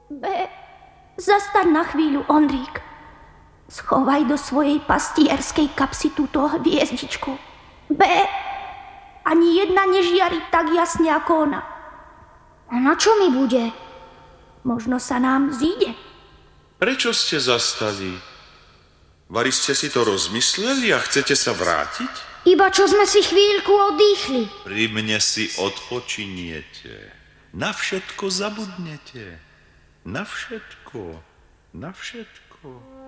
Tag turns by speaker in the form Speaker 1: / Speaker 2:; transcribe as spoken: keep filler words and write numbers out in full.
Speaker 1: Be, zastaň na chvíľu, Ondrík. Schovaj do svojej pastierskej kapsy túto hviezdičku. Be, ani jedna nežiari tak jasne ako ona.
Speaker 2: A na čo mi bude?
Speaker 1: Možno sa nám zíde.
Speaker 3: Prečo ste zastali? Vari ste si to rozmysleli a chcete sa vrátiť?
Speaker 2: Iba čo sme si chvíľku oddychli.
Speaker 3: Pri mne si odpočiniete. Na všetko zabudnete. Na všetko. Na všetko.